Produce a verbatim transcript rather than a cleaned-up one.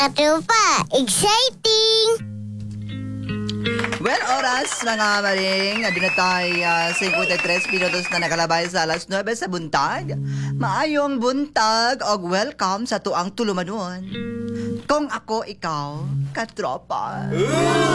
katrupa, exciting! Well, oras mga maring, adun na tayo uh, fifty-three minutos na nakalabay sa alas nine sa buntag. Maayong buntag og welcome sa tuang tulumanon. Kung ako ikaw, katropa.